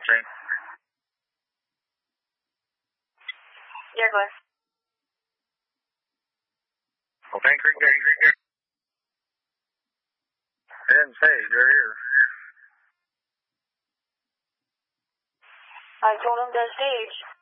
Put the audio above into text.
Jane. Yeah, go ahead. Okay, Creek. I didn't say you're here. I told him to stage.